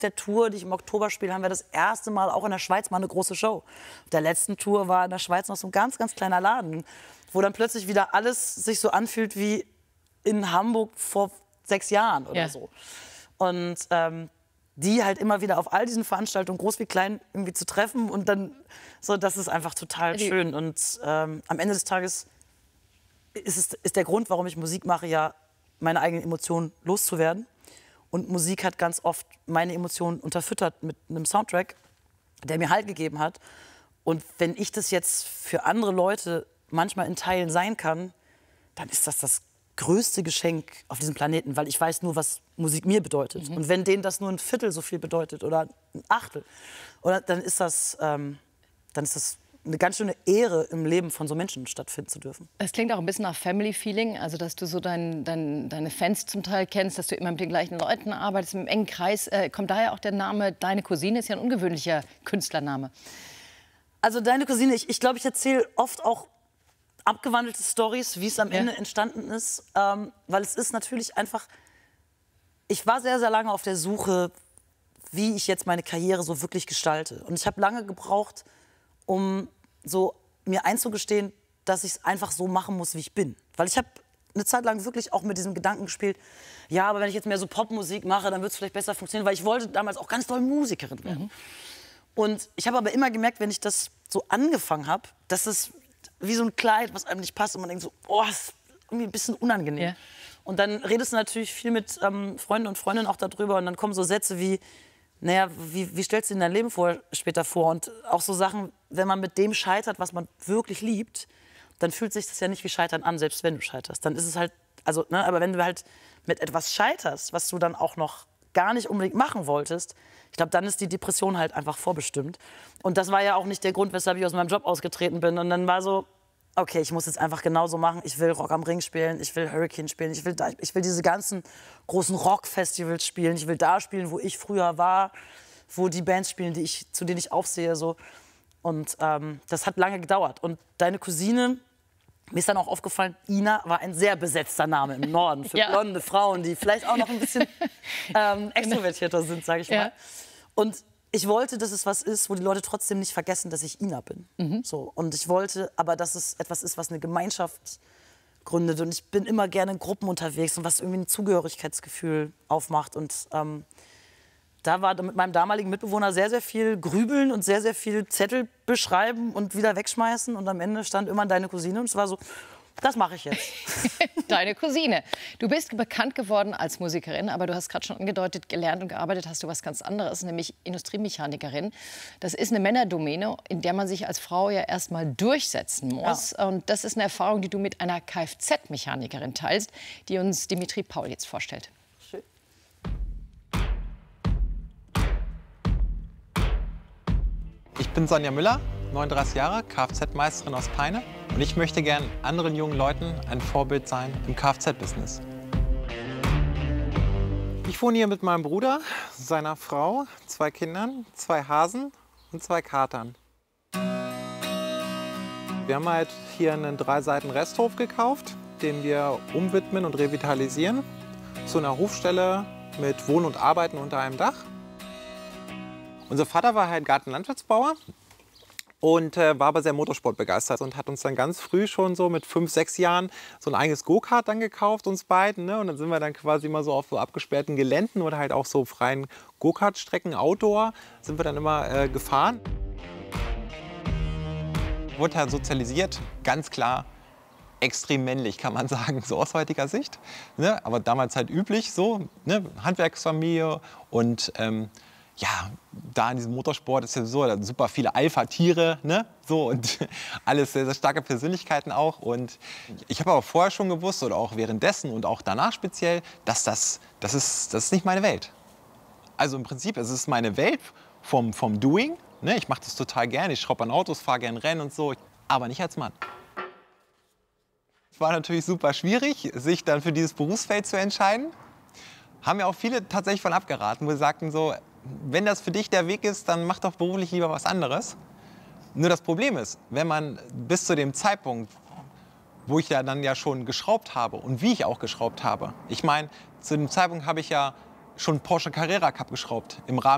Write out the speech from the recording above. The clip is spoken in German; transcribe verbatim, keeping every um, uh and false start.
der Tour, die ich im Oktober spiele, haben wir das erste Mal auch in der Schweiz mal eine große Show. Auf der letzten Tour war in der Schweiz noch so ein ganz, ganz kleiner Laden, wo dann plötzlich wieder alles sich so anfühlt wie in Hamburg vor sechs Jahren oder ja. so. Und ähm, die halt immer wieder auf all diesen Veranstaltungen, groß wie klein, irgendwie zu treffen und dann so, das ist einfach total die schön. Und ähm, am Ende des Tages ist, es, ist der Grund, warum ich Musik mache, ja, meine eigenen Emotionen loszuwerden. Und Musik hat ganz oft meine Emotionen unterfüttert mit einem Soundtrack, der mir Halt gegeben hat. Und wenn ich das jetzt für andere Leute manchmal in Teilen sein kann, dann ist das das größte Geschenk auf diesem Planeten, weil ich weiß nur, was Musik mir bedeutet. Mhm. Und wenn denen das nur ein Viertel so viel bedeutet oder ein Achtel, oder, dann ist das, ähm, dann ist das eine ganz schöne Ehre, im Leben von so Menschen stattfinden zu dürfen. Es klingt auch ein bisschen nach Family-Feeling, also dass du so dein, dein, deine Fans zum Teil kennst, dass du immer mit den gleichen Leuten arbeitest, im engen Kreis. Äh, kommt daher auch der Name Deine Cousine, ist ja ein ungewöhnlicher Künstlername. Also Deine Cousine, ich, ich glaube, ich erzähle oft auch abgewandelte Stories, wie es am Ja. Ende entstanden ist, ähm, weil es ist natürlich einfach, ich war sehr, sehr lange auf der Suche, wie ich jetzt meine Karriere so wirklich gestalte. Und ich habe lange gebraucht, um so mir einzugestehen, dass ich es einfach so machen muss, wie ich bin. Weil ich habe eine Zeit lang wirklich auch mit diesem Gedanken gespielt, ja, aber wenn ich jetzt mehr so Popmusik mache, dann wird es vielleicht besser funktionieren, weil ich wollte damals auch ganz toll Musikerin werden. Mhm. Und ich habe aber immer gemerkt, wenn ich das so angefangen habe, dass es wie so ein Kleid, was einem nicht passt und man denkt so, oh, das ist irgendwie ein bisschen unangenehm. Ja. Und dann redest du natürlich viel mit ähm, Freunden und Freundinnen auch darüber und dann kommen so Sätze wie, naja, wie, wie stellst du dir dein Leben vor, später vor? Und auch so Sachen, wenn man mit dem scheitert, was man wirklich liebt, dann fühlt sich das ja nicht wie Scheitern an, selbst wenn du scheiterst. Dann ist es halt, also, ne, aber wenn du halt mit etwas scheiterst, was du dann auch noch gar nicht unbedingt machen wolltest, ich glaube, dann ist die Depression halt einfach vorbestimmt. Und das war ja auch nicht der Grund, weshalb ich aus meinem Job ausgetreten bin. Und dann war so, okay, ich muss jetzt einfach genauso machen. Ich will Rock am Ring spielen, ich will Hurricane spielen, ich will, da, ich will diese ganzen großen Rock-Festivals spielen. Ich will da spielen, wo ich früher war, wo die Bands spielen, die ich, zu denen ich aufsehe. So. Und ähm, das hat lange gedauert. Und Deine Cousine, mir ist dann auch aufgefallen, Ina war ein sehr besetzter Name im Norden für Ja. blonde Frauen, die vielleicht auch noch ein bisschen ähm, extrovertierter sind, sage ich mal. Ja. Und ich wollte, dass es was ist, wo die Leute trotzdem nicht vergessen, dass ich Ina bin. Mhm. So. Und ich wollte aber, dass es etwas ist, was eine Gemeinschaft gründet. Und ich bin immer gerne in Gruppen unterwegs und was irgendwie ein Zugehörigkeitsgefühl aufmacht. Und ähm, da war mit meinem damaligen Mitbewohner sehr, sehr viel Grübeln und sehr, sehr viel Zettel beschreiben und wieder wegschmeißen. Und am Ende stand immer Deine Cousine und es war so, das mache ich jetzt. Deine Cousine. Du bist bekannt geworden als Musikerin, aber du hast gerade schon angedeutet, gelernt und gearbeitet hast du was ganz anderes, nämlich Industriemechanikerin. Das ist eine Männerdomäne, in der man sich als Frau ja erst mal durchsetzen muss. Ja. Und das ist eine Erfahrung, die du mit einer Kfz-Mechanikerin teilst, die uns Dimitri Paul jetzt vorstellt. Schön. Ich bin Sonja Müller, neununddreißig Jahre, Kfz-Meisterin aus Peine. Und ich möchte gern anderen jungen Leuten ein Vorbild sein im Kfz-Business. Ich wohne hier mit meinem Bruder, seiner Frau, zwei Kindern, zwei Hasen und zwei Katern. Wir haben halt hier einen drei Seiten Resthof gekauft, den wir umwidmen und revitalisieren. Zu einer Hofstelle mit Wohnen und Arbeiten unter einem Dach. Unser Vater war halt Gartenlandschaftsbauer und äh, war aber sehr motorsportbegeistert und hat uns dann ganz früh schon so mit fünf, sechs Jahren so ein eigenes Go-Kart dann gekauft, uns beiden. Ne? Und dann sind wir dann quasi immer so auf so abgesperrten Geländen oder halt auch so freien Go-Kart-Strecken, Outdoor, sind wir dann immer äh, gefahren. Wurde halt sozialisiert, ganz klar, extrem männlich, kann man sagen, so aus heutiger Sicht. Ne? Aber damals halt üblich, so, ne? Handwerksfamilie und ähm, ja, da in diesem Motorsport ist ja so, da sind super viele Alpha-Tiere, ne? So, und alles sehr, sehr starke Persönlichkeiten auch. Und ich habe aber vorher schon gewusst, oder auch währenddessen und auch danach speziell, dass das, das, ist, das ist nicht meine Welt. Also im Prinzip, es ist meine Welt vom, vom Doing. Ne? Ich mache das total gerne, ich schraube an Autos, fahre gerne Rennen und so, aber nicht als Mann. Es war natürlich super schwierig, sich dann für dieses Berufsfeld zu entscheiden. Haben ja auch viele tatsächlich von abgeraten, wo sie sagten so, wenn das für dich der Weg ist, dann mach doch beruflich lieber was anderes. Nur das Problem ist, wenn man bis zu dem Zeitpunkt, wo ich ja dann ja schon geschraubt habe und wie ich auch geschraubt habe. Ich meine, zu dem Zeitpunkt habe ich ja schon Porsche Carrera Cup geschraubt im Rahmen